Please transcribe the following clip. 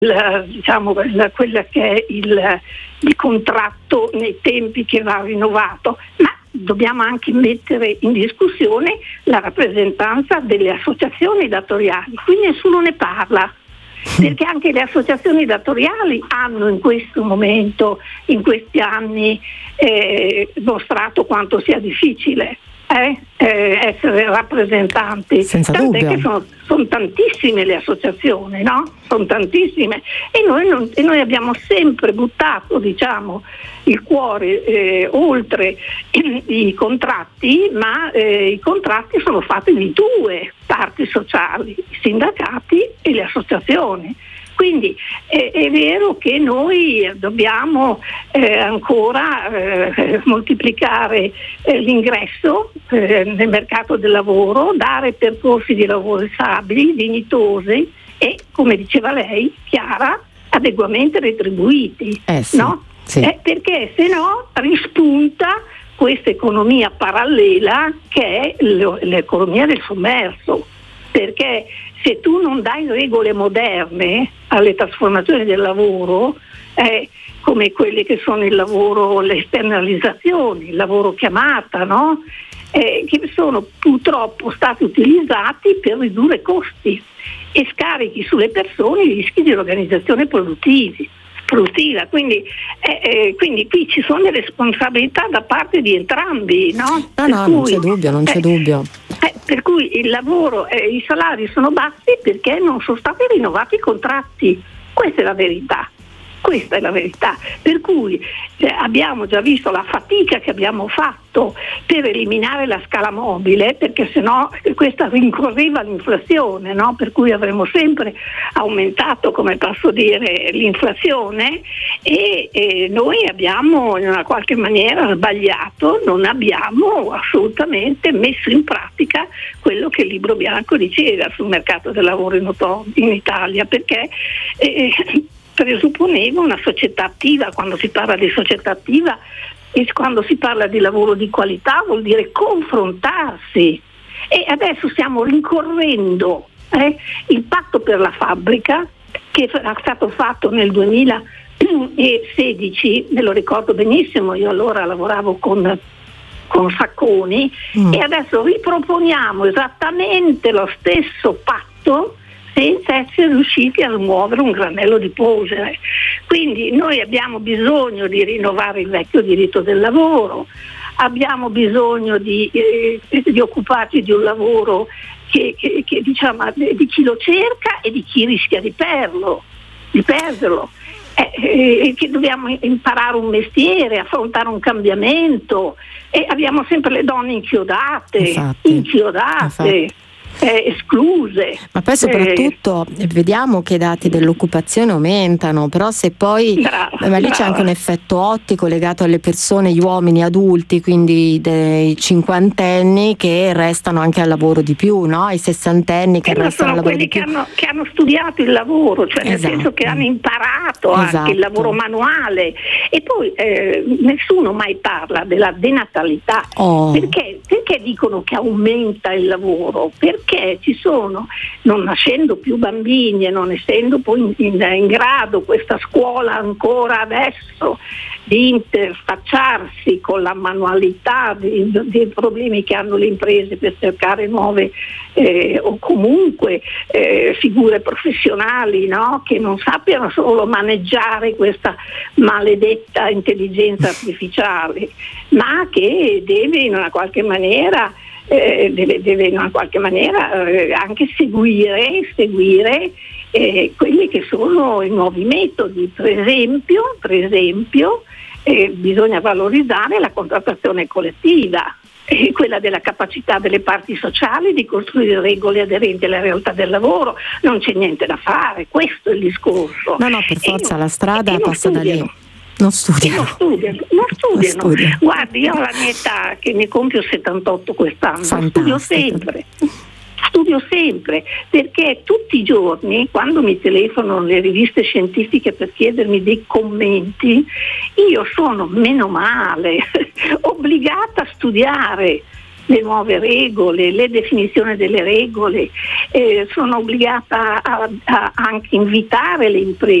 quella che è il contratto nei tempi che va rinnovato, ma dobbiamo anche mettere in discussione la rappresentanza delle associazioni datoriali. Qui nessuno ne parla, perché anche le associazioni datoriali hanno in questo momento, in questi anni, mostrato quanto sia difficile essere rappresentanti. Senza Tant'è dubbio. che sono tantissime le associazioni, no? Sono tantissime, e noi abbiamo sempre buttato, diciamo, il cuore oltre i contratti, ma i contratti sono fatti di due parti sociali, i sindacati e le associazioni. Quindi è vero che noi dobbiamo ancora moltiplicare l'ingresso nel mercato del lavoro, dare percorsi di lavoro stabili, dignitosi e, come diceva lei, Chiara, adeguamente retribuiti, sì, no? Sì. Perché se no rispunta questa economia parallela che è l'economia del sommerso, perché se tu non dai regole moderne alle trasformazioni del lavoro, come quelle che sono il lavoro, le esternalizzazioni, il lavoro chiamata, no? Che sono purtroppo stati utilizzati per ridurre costi e scarichi sulle persone i rischi di organizzazione produttiva. Quindi qui ci sono le responsabilità da parte di entrambi, no? Non c'è dubbio. Per cui il lavoro, i salari sono bassi perché non sono stati rinnovati i contratti. Questa è la verità. Per cui abbiamo già visto la fatica che abbiamo fatto per eliminare la scala mobile, perché sennò questa rincorreva l'inflazione, no? Per cui avremmo sempre aumentato, come posso dire, l'inflazione, e noi abbiamo in una qualche maniera sbagliato, non abbiamo assolutamente messo in pratica quello che il libro bianco diceva sul mercato del lavoro in Italia, perché presupponeva una società attiva. Quando si parla di società attiva e quando si parla di lavoro di qualità vuol dire confrontarsi, e adesso stiamo rincorrendo il patto per la fabbrica che era stato fatto nel 2016, me lo ricordo benissimo, io allora lavoravo con Sacconi, e adesso riproponiamo esattamente lo stesso patto senza essere riusciti a smuovere un granello di polvere. Quindi noi abbiamo bisogno di rinnovare il vecchio diritto del lavoro, abbiamo bisogno di occuparci di un lavoro che diciamo di chi lo cerca e di chi rischia di perderlo. Che dobbiamo imparare un mestiere, affrontare un cambiamento, e abbiamo sempre le donne inchiodate. Escluse. Ma poi soprattutto vediamo che i dati dell'occupazione aumentano, però se poi lì c'è anche un effetto ottico legato alle persone, gli uomini adulti, quindi dei cinquantenni che restano anche al lavoro di più, no? I sessantenni che restano al lavoro di più. Che hanno studiato il lavoro, cioè nel senso che hanno imparato anche il lavoro manuale, e poi nessuno mai parla della denatalità. Perché dicono che aumenta il lavoro? Perché ci sono, non nascendo più bambini e non essendo poi in grado questa scuola ancora adesso di interfacciarsi con la manualità dei problemi che hanno le imprese per cercare nuove o comunque figure professionali, no? Che non sappiano solo maneggiare questa maledetta intelligenza artificiale, ma che deve in una qualche maniera anche seguire quelli che sono i nuovi metodi. Per esempio bisogna valorizzare la contrattazione collettiva, quella della capacità delle parti sociali di costruire regole aderenti alla realtà del lavoro. Non c'è niente da fare, questo è il discorso. No, per forza la strada passa da lì. Non studiano. Guardi, io ho la mia età, che ne compio 78 quest'anno. Studio sempre, perché tutti i giorni, quando mi telefonano le riviste scientifiche per chiedermi dei commenti, io sono, meno male, obbligata a studiare. le nuove regole, le definizioni delle regole, sono obbligata a anche invitare le imprese